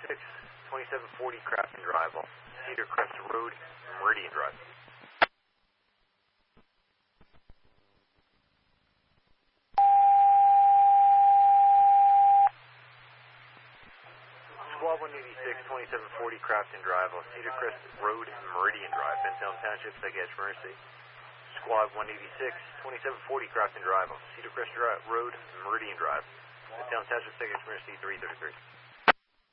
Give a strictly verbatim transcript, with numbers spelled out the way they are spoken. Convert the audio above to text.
eighty-six, twenty-seven forty Crafton Drive off Cedar Crest Road, Meridian Drive. Squad one eighty-six, twenty-seven forty Crafton Drive off Cedar Crest Road, Meridian Drive, Bentown Township, Psychiatric Emergency. Squad one eighty-six, twenty-seven forty Crafton Drive off Cedar Crest Road, Meridian Drive, Bentown Township, Psychiatric Emergency three thirty-three.